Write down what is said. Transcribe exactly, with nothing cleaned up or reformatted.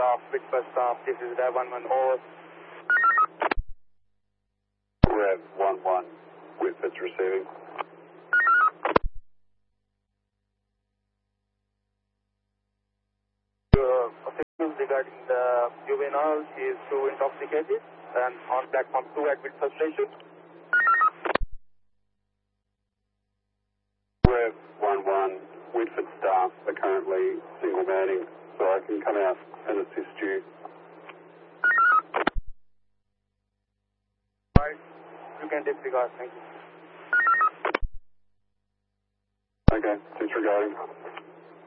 staff, Whitford staff, this is Rev one one over. Rev one one, Whitford's receiving. Uh, officials regarding the juvenile, she is too intoxicated and on platform two at Whitford station. Rev one one, Whitford staff are currently single manning, so I can come out and assist you. Right, you can disregard, thank you. Okay, disregarding.